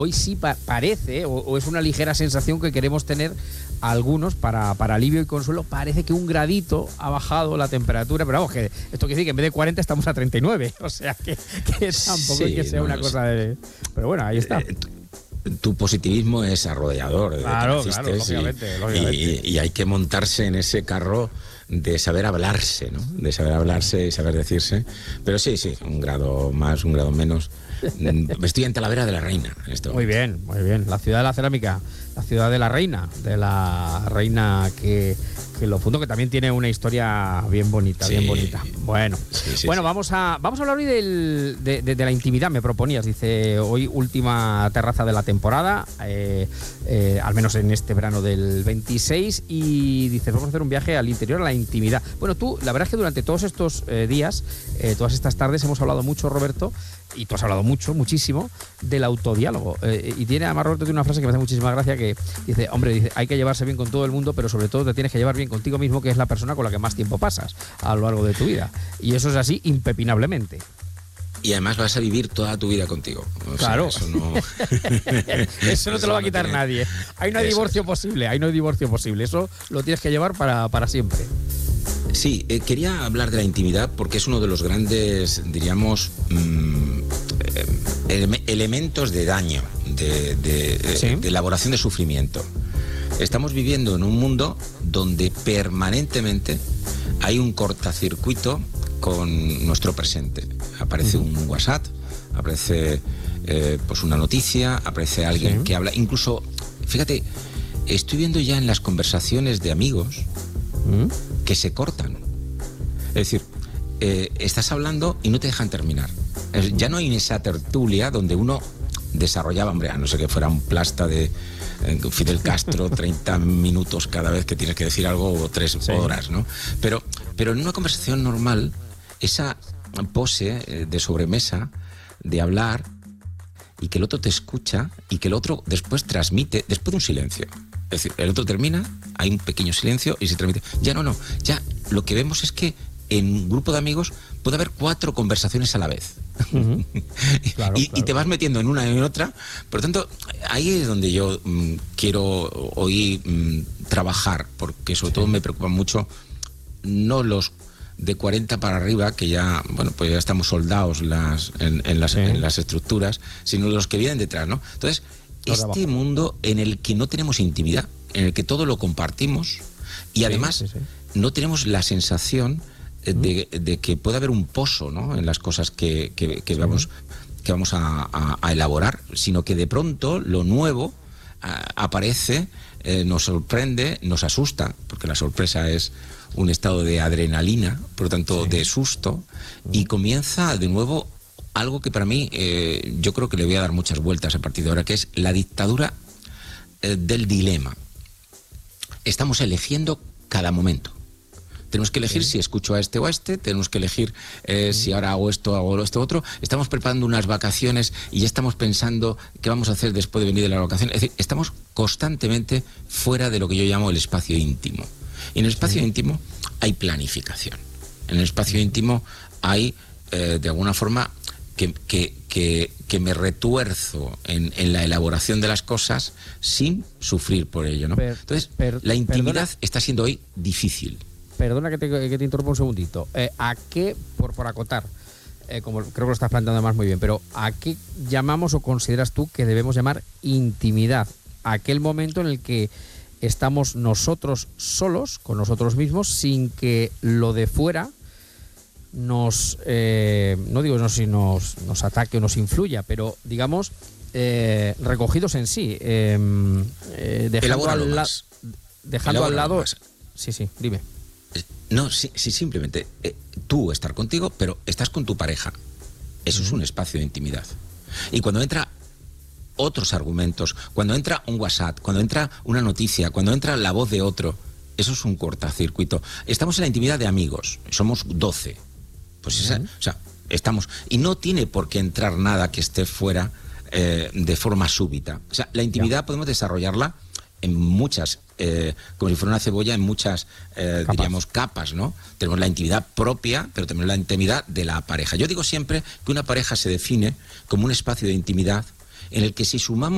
hoy sí parece, o es una ligera sensación que queremos tener algunos para alivio y consuelo. Parece que un gradito ha bajado la temperatura, pero vamos, que esto quiere decir que en vez de 40 estamos a 39, o sea que tampoco Sí, es que sea una cosa de... Pero bueno, ahí está. Tu positivismo es arrollador. Claro, lógicamente. Y hay que montarse en ese carro de saber hablarse, ¿no? De saber hablarse y saber decirse. Pero sí, un grado más, un grado menos. Estoy en Talavera de la Reina. Muy bien. La ciudad de la cerámica, la ciudad de la reina que lo fundó, que también tiene una historia bien bonita, bien bonita. Bueno, vamos a hablar hoy de la intimidad, me proponías. Dice, hoy última terraza de la temporada, al menos en este verano del 26, y dice, vamos a hacer un viaje al interior, a la intimidad. Bueno, tú, la verdad es que durante todos estos días, todas estas tardes, hemos hablado mucho, Roberto, y tú has hablado muchísimo del autodiálogo. Y tiene, además, Roberto tiene una frase que me hace muchísima gracia, que dice, hay que llevarse bien con todo el mundo, pero sobre todo te tienes que llevar bien contigo mismo, que es la persona con la que más tiempo pasas a lo largo de tu vida. Y eso es así impepinablemente. Y además vas a vivir toda tu vida contigo. Claro. Eso no... eso no te lo va a quitar nadie. Ahí no hay divorcio posible, Eso lo tienes que llevar para siempre. Sí, quería hablar de la intimidad porque es uno de los grandes, diríamos, elementos de daño, de elaboración de sufrimiento. Estamos viviendo en un mundo donde permanentemente hay un cortacircuito con nuestro presente. Aparece un WhatsApp, aparece pues una noticia, aparece alguien que habla. Incluso, fíjate, estoy viendo ya en las conversaciones de amigos que se cortan. Es decir, estás hablando y no te dejan terminar. Ya no hay esa tertulia donde uno desarrollaba, a no ser que fuera un plasta de Fidel Castro, 30 minutos cada vez que tienes que decir algo, o 3 horas, ¿no? Pero en una conversación normal, esa pose de sobremesa, de hablar, y que el otro te escucha, y que el otro después transmite, después de un silencio. Es decir, el otro termina, hay un pequeño silencio y se transmite. Ya lo que vemos es que en un grupo de amigos puede haber 4 conversaciones a la vez. Claro. Y te vas metiendo en una y en otra. Por lo tanto, ahí es donde yo quiero hoy trabajar, porque sobre todo me preocupan mucho no los de 40 para arriba, que ya, pues ya estamos soldados en las estructuras, sino los que vienen detrás, ¿no? Entonces, este mundo en el que no tenemos intimidad, en el que todo lo compartimos y además no tenemos la sensación de que puede haber un pozo, ¿no?, en las cosas que vamos a elaborar, sino que de pronto lo nuevo aparece, nos sorprende, nos asusta, porque la sorpresa es un estado de adrenalina, por lo tanto de susto, y comienza de nuevo algo que para mí yo creo que le voy a dar muchas vueltas a partir de ahora, que es la dictadura del dilema. Estamos eligiendo cada momento. Tenemos que elegir si escucho a este o a este, tenemos que elegir si ahora hago esto otro. Estamos preparando unas vacaciones y ya estamos pensando qué vamos a hacer después de venir de las vacaciones. Es decir, estamos constantemente fuera de lo que yo llamo el espacio íntimo. Y en el espacio íntimo hay planificación. En el espacio íntimo hay, de alguna forma, que me retuerzo en la elaboración de las cosas sin sufrir por ello, ¿no? Entonces, la intimidad está siendo hoy difícil. Perdona que te interrumpa un segundito. ¿A qué, por acotar, como creo que lo estás planteando además muy bien, pero ¿a qué llamamos o consideras tú que debemos llamar intimidad? Aquel momento en el que estamos nosotros solos, con nosotros mismos, sin que lo de fuera nos ataque o nos influya, pero digamos recogidos en sí, dejando al lado. Sí, dime. No, sí, simplemente tú estar contigo, pero estás con tu pareja. Eso es un espacio de intimidad. Y cuando entra otros argumentos, cuando entra un WhatsApp, cuando entra una noticia, cuando entra la voz de otro, eso es un cortacircuito. Estamos en la intimidad de amigos, somos 12. Pues estamos. Y no tiene por qué entrar nada que esté fuera de forma súbita. O sea, la intimidad podemos desarrollarla en muchas, como si fuera una cebolla, en muchas, diríamos, capas, ¿no? Tenemos la intimidad propia, pero tenemos la intimidad de la pareja. Yo digo siempre que una pareja se define como un espacio de intimidad en el que si sumamos